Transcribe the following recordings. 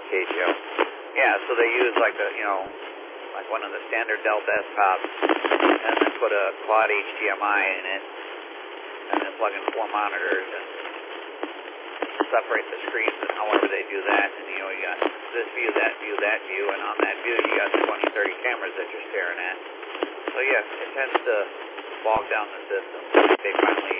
KGO. Yeah, so they use like like one of the standard Delta S pops, and then put a quad HDMI in it, and then plug in 4 monitors and separate the screens, and however they do that, and you got this view, that view, that view, and on that view you got 20, 30 cameras that you're staring at. So yeah, it tends to bog down the system. They finally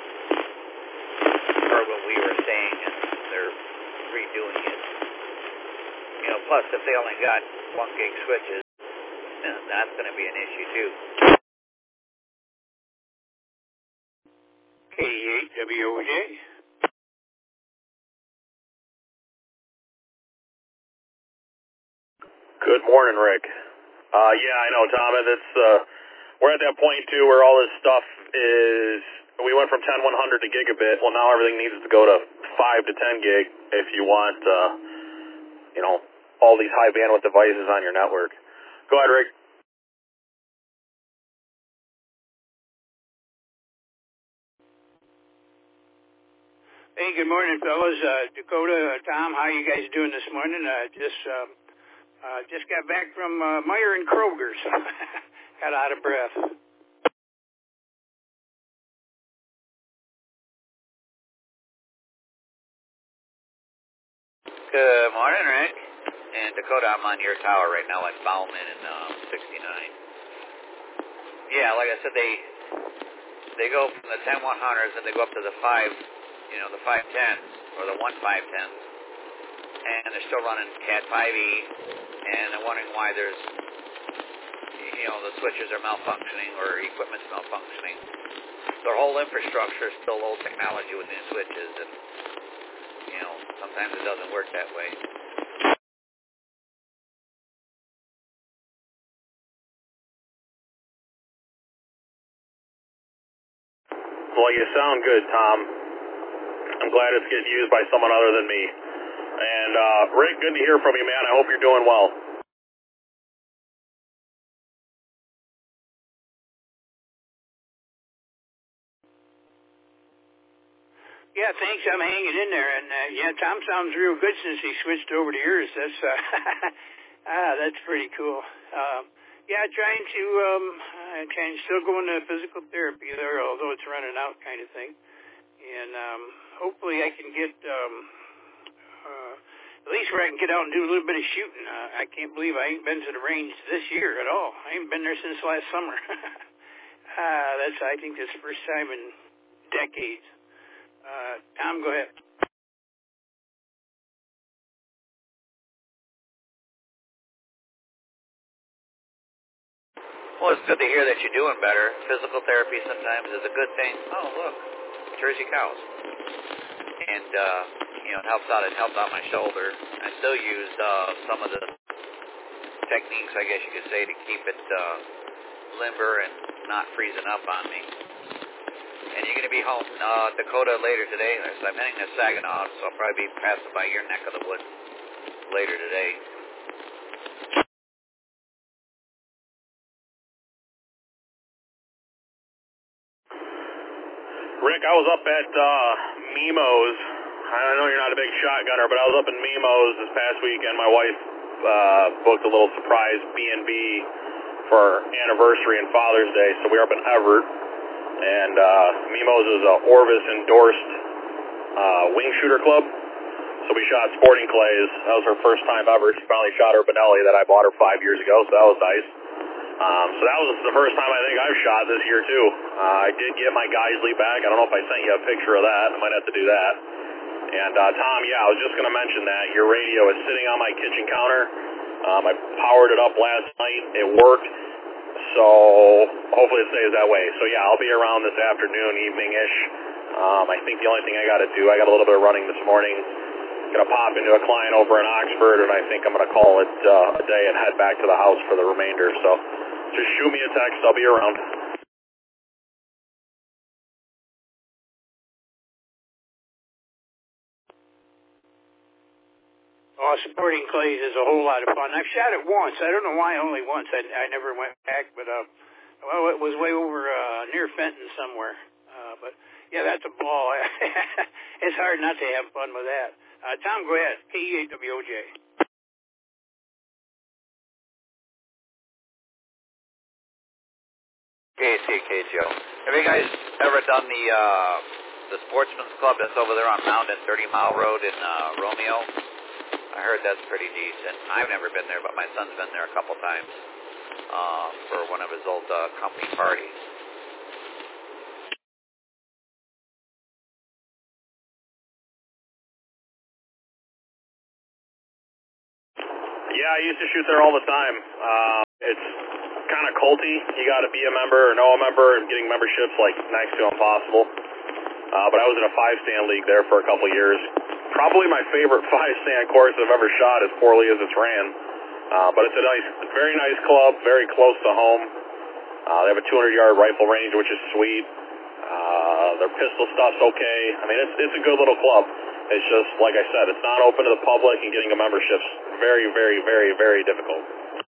heard what we were saying, and they're redoing it. Plus if they only got 1 gig switches, then that's going to be an issue too. K8WOJ. Good morning, Rick. Yeah, I know, Tom. We're at that point too where all this stuff is. We went from 10/100 to gigabit. Well, now everything needs to go to 5 to 10 gig if you want, all these high bandwidth devices on your network. Go ahead, Rick. Hey, good morning, fellas. Dakota, Tom, how you guys doing this morning? Just got back from Meyer and Kroger's. Got out of breath. Good morning, Rick. And Dakota, I'm on your tower right now, like Bauman and 69. Yeah, like I said, they go from the 10/100s and they go up to the 5, the 510s or the 1510s, and they're still running Cat 5e, and they're wondering why there's, the switches are malfunctioning or equipment's malfunctioning. Their whole infrastructure is still old technology within switches, and sometimes it doesn't work that way. Well, you sound good, Tom. I'm glad it's getting used by someone other than me. And, Rick, good to hear from you, man. I hope you're doing well. Yeah, thanks. I'm hanging in there. And, Tom sounds real good since he switched over to yours. That's, that's pretty cool. Trying still going to physical therapy there, although it's running out kind of thing. And hopefully I can get at least where I can get out and do a little bit of shooting. I can't believe I ain't been to the range this year at all. I ain't been there since last summer. I think that's the first time in decades. Tom, go ahead. Well, it's good to hear that you're doing better. Physical therapy sometimes is a good thing. Oh, look, Jersey cows. And, it helps out. It helped out my shoulder. I still use some of the techniques, I guess you could say, to keep it limber and not freezing up on me. And you're going to be home, Dakota, later today. I'm heading to Saginaw, so I'll probably be passing by your neck of the woods later today. Rick, I was up at Mimo's. I know you're not a big shotgunner, but I was up in Mimo's this past weekend. My wife booked a little surprise B&B for anniversary and Father's Day, so we were up in Everett. And Mimo's is a Orvis endorsed wing shooter club. So we shot sporting clays. That was her first time ever. She finally shot her Benelli that I bought her 5 years ago, so that was nice. So that was the first time I think I've shot this year too. I did get my Geisley back. I don't know if I sent you a picture of that. I might have to do that. And Tom, I was just going to mention that your radio is sitting on my kitchen counter. I powered it up last night. It worked. So hopefully it stays that way. So yeah, I'll be around this afternoon, evening-ish. I think the only thing I got to do, I got a little bit of running this morning. Going to pop into a client over in Oxford, and I think I'm going to call it a day and head back to the house for the remainder. So just shoot me a text. I'll be around. Oh, supporting clays is a whole lot of fun. I've shot it once. I don't know why only once. I never went back, but it was way over near Fenton somewhere. But yeah, that's a ball. It's hard not to have fun with that. Tom, go ahead. KEAWOJ. KCKGO. Have you guys ever done the Sportsman's Club that's over there on Mountain 30 Mile Road in Romeo? I heard that's pretty decent. I've never been there, but my son's been there a couple times for one of his old company parties. Yeah, I used to shoot there all the time. It's kind of culty. You got to be a member or know a member, and getting memberships like next to impossible. But I was in a 5-stand league there for a couple of years. Probably my favorite 5-stand course I've ever shot, as poorly as it's ran. But it's a very nice club, very close to home. They have a 200-yard rifle range, which is sweet. Their pistol stuff's okay. I mean, it's a good little club. It's just, like I said, it's not open to the public, and getting a membership's very, very, very, very difficult.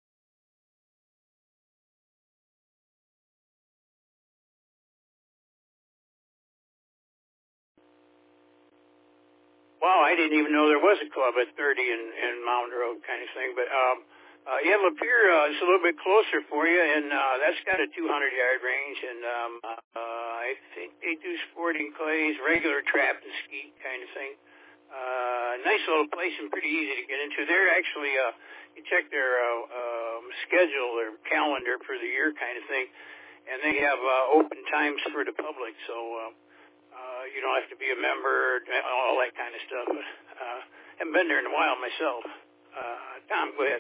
Wow, I didn't even know there was a club at 30 and Mountain Road kind of thing. But yeah, Lapeer is a little bit closer for you, and that's got a 200-yard range. And I think they do sporting clays, regular trap and skeet kind of thing. Nice little place and pretty easy to get into. They're actually, you check their schedule, their calendar for the year kind of thing, and they have open times for the public. So you don't have to be a member, all that kind of stuff. Haven't been there in a while myself. Tom, go ahead.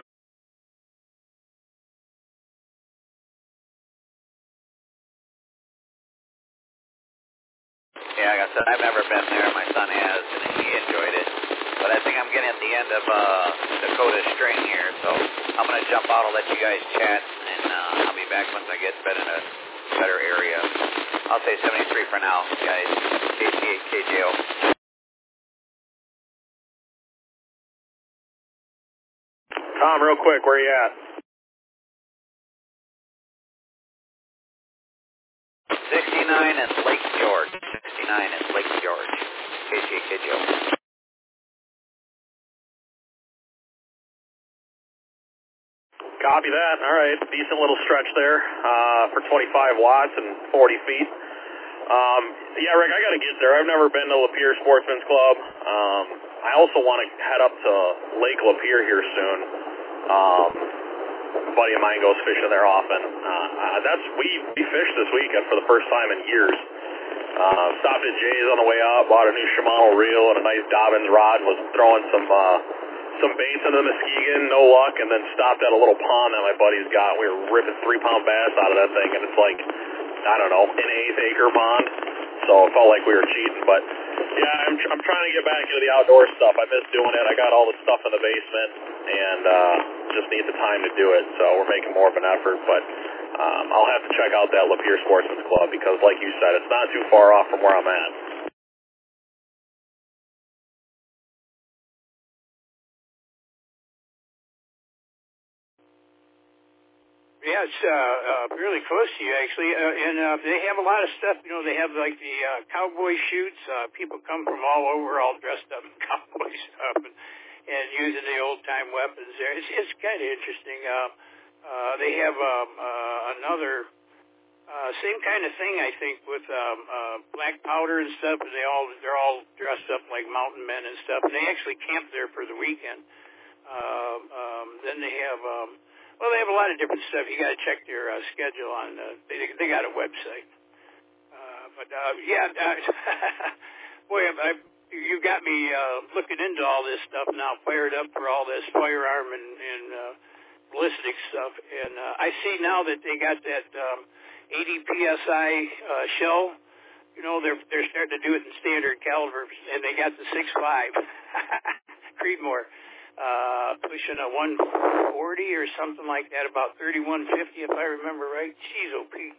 Yeah, like I said, I've never been there. My son has, and he enjoyed it. But I think I'm getting at the end of Dakota string here, so I'm going to jump out. I'll let you guys chat, and I'll be back once I get in a better area. I'll say 73 for now, guys. KCKGO. Tom, real quick, where are you at? 69 at Lake George. 69 at Lake George. KCKGO. Copy that. All right. Decent little stretch there for 25 watts and 40 feet. Yeah, Rick, I got to get there. I've never been to Lapeer Sportsman's Club. I also want to head up to Lake Lapeer here soon. A buddy of mine goes fishing there often. We fished this weekend for the first time in years. Stopped at Jay's on the way up, bought a new Shimano reel and a nice Dobbins rod, was throwing some baits into the Muskegon, no luck, and then stopped at a little pond that my buddy's got. We were ripping 3-pound bass out of that thing, and it's like, I don't know, an 1/8-acre pond, so it felt like we were cheating. But yeah, I'm trying to get back into the outdoor stuff. I miss doing it. I got all the stuff in the basement, and just need the time to do it, so we're making more of an effort. But I'll have to check out that Lapeer Sportsman's Club because, like you said, it's not too far off from where I'm at. Yeah, it's really close to you, actually. And they have a lot of stuff. You know, they have, like, the cowboy shoots. People come from all over all dressed up in cowboy stuff and using the old-time weapons there. It's kind of interesting. They have another same kind of thing, I think, with black powder and stuff. And they're all dressed up like mountain men and stuff. And they actually camp there for the weekend. Then they have... Well, they have a lot of different stuff. You got to check their schedule on. They got a website. Boy, you got me looking into all this stuff now. Fired up for all this firearm and ballistic stuff. And I see now that they got that 80 psi shell. You know, they're starting to do it in standard calibers, and they got the 6.5 Creedmoor. Pushing a 140 or something like that, about 3150 if I remember right. Jeez, oh Pete.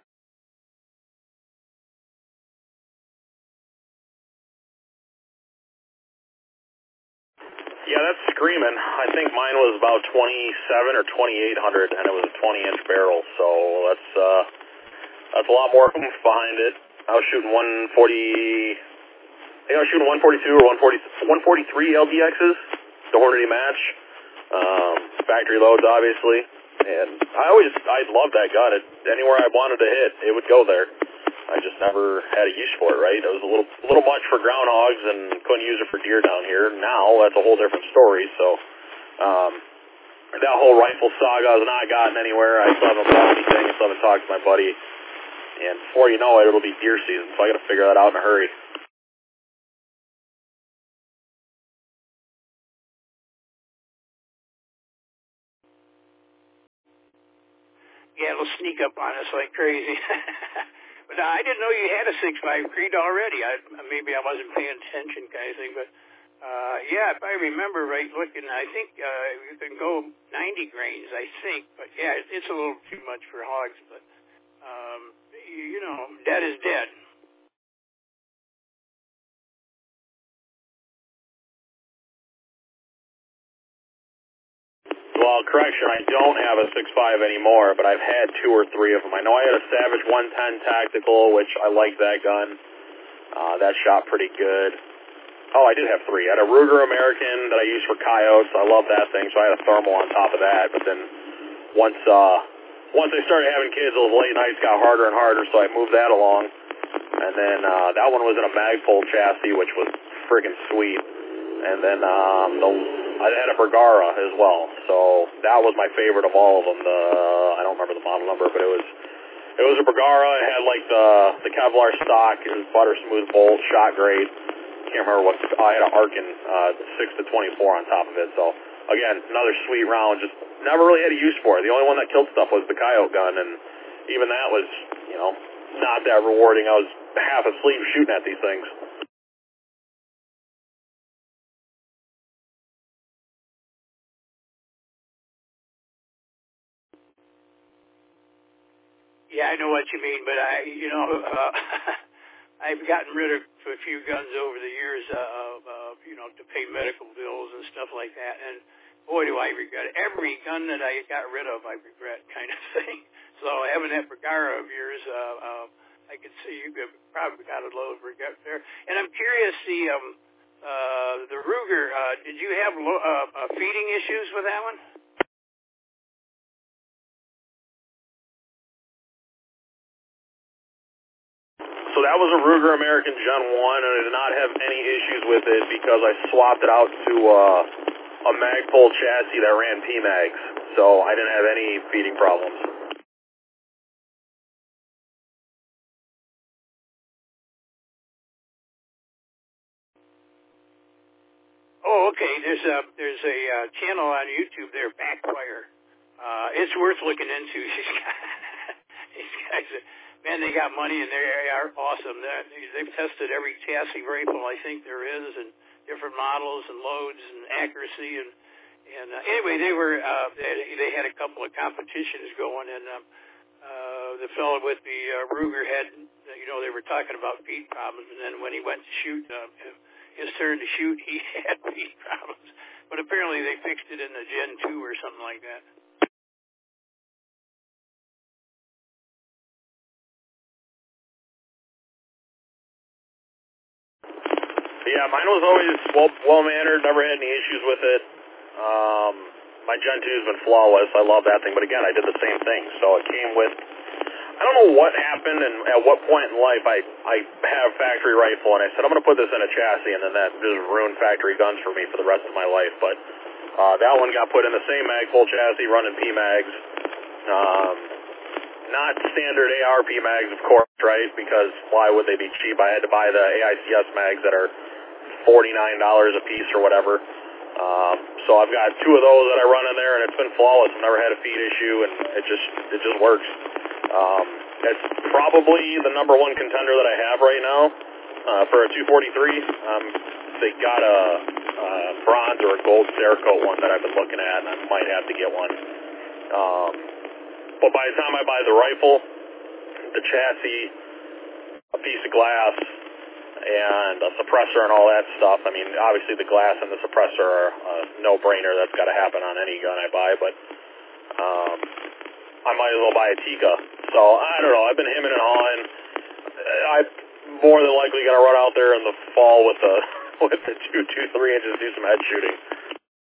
Yeah, that's screaming. I think mine was about 27 or 2800, and it was a 20-inch barrel, so that's a lot more oomph behind it. I was shooting 140, think I was shooting 142 or 143 LDXs, the Hornady match, factory loads, obviously. And I loved that gun. Anywhere I wanted to hit, it would go there. I just never had a use for it, right? It was a little much for groundhogs and couldn't use it for deer down here. Now, that's a whole different story. So, that whole rifle saga has not gotten anywhere. I still haven't bought anything. I still haven't talked to my buddy. And before you know it, it'll be deer season. So I got to figure that out in a hurry. Yeah, it'll sneak up on us like crazy. But I didn't know you had a 6.5 Creed already. Maybe I wasn't paying attention kind of thing. But, yeah, if I remember right looking, I think you can go 90 grains, I think. But, yeah, it's a little too much for hogs. But, you know, dead is dead. Well, correction, I don't have a 6.5 anymore, but I've had 2 or 3 of them. I know I had a Savage 110 Tactical, which I liked that gun. That shot pretty good. Oh, I did have 3. I had a Ruger American that I used for coyotes. I love that thing, so I had a thermal on top of that. But then once I started having kids, those late nights got harder and harder, so I moved that along. And then that one was in a Magpul chassis, which was friggin' sweet. And then I had a Bergara as well, so that was my favorite of all of them. I don't remember the model number, but it was a Bergara. It had like the Kevlar stock. It was butter smooth bolt, shot great. Can't remember what. I had an Arkin 6 to 24 on top of it. So again, another sweet round. Just never really had a use for it. The only one that killed stuff was the coyote gun, and even that was, you know, not that rewarding. I was half asleep shooting at these things. Yeah, I know what you mean, but I've gotten rid of a few guns over the years, to pay medical bills and stuff like that. And boy, do I regret it. Every gun that I got rid of, I regret, kind of thing. So having that Bergara of yours, I could see you probably got a little regret there. And I'm curious, the Ruger, did you have feeding issues with that one? So that was a Ruger American Gen 1, and I did not have any issues with it because I swapped it out to a Magpul chassis that ran PMags, so I didn't have any feeding problems. Oh, okay. There's a channel on YouTube there, Backfire. It's worth looking into. These guys, man, they got money and they are awesome. They've tested every chassis rifle I think there is, and different models and loads and accuracy. And anyway, they had a couple of competitions going, and the fellow with the Ruger had, they were talking about feed problems, and then when he went to shoot, his turn to shoot, he had feed problems. But apparently they fixed it in the Gen 2 or something like that. Yeah, mine was always well-mannered, never had any issues with it. My Gen 2's been flawless. I love that thing. But again, I did the same thing. So it came with, I don't know what happened and at what point in life I had a factory rifle, and I said, I'm going to put this in a chassis, and then that just ruined factory guns for me for the rest of my life. But that one got put in the same Magpul chassis running PMags. Not standard AR PMags, of course, right? Because why would they be cheap? I had to buy the AICS mags that are $49 a piece or whatever. So I've got 2 of those that I run in there, and it's been flawless. I've never had a feed issue, and it just works. It's probably the #1 contender that I have right now for a 243. They got a bronze or a gold Cerakote one that I've been looking at, and I might have to get one. But by the time I buy the rifle, the chassis, a piece of glass, and a suppressor and all that stuff, I mean, obviously the glass and the suppressor are a no-brainer. That's got to happen on any gun I buy, but I might as well buy a Tikka. So, I don't know. I've been hemming and hawing. more than likely going to run out there in the fall with the 3 inches, do some head shooting.